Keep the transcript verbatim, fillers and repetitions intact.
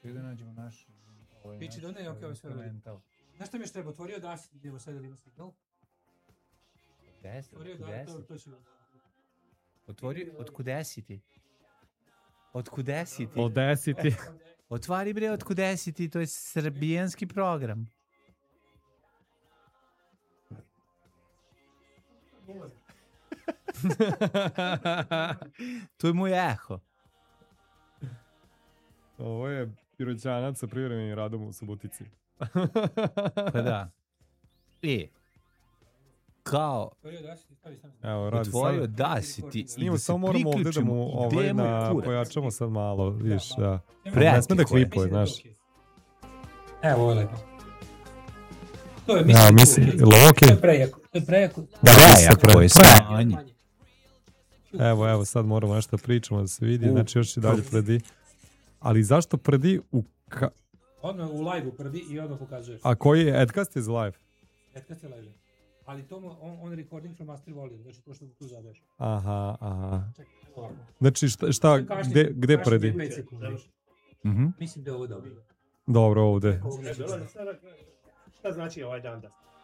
Čekaj da nađemo naš... Pići do ne, ok, ovo je sve radi. Znaš što mi još treba? Otvorio da si, idemo sad da ima signal. Otvorio da, to, to će... Otvori, otkude si ti? Otkude si ti? Odesi ti. Otvari bre, otkude si ti, to je srbijanski program. To je moj eho. Ovo je Piroćanac sa privremenim radom u Subotici. Pa da. E, kao... Evo, radi otvorio sad. da si ti S njim samo moramo ovdje da mu ovaj, na, pojačamo sad malo, vidiš, da. Ne sme da klipuje, znaš. Evo, ovo je lepo. To je, mislim, ja, mislim, to, to je prejako. To je prejako. Da, prejako je stanje. Evo, evo, sad moramo nešto pričamo da se vidi, znači još i dalje predi. Ali zašto predi u... Ka... Odmah u live-u predi i odmah pokazuješ. A koji je? Edcast is live? Edcast je live. Ali to on, on recording from master volume, znači to što tu zadeš. Aha, aha. Znači šta, šta gde, gde predi? Mm-hmm. Mislim da je ovo dobro. Dobro, ovdje. Šta znači ovaj dan da?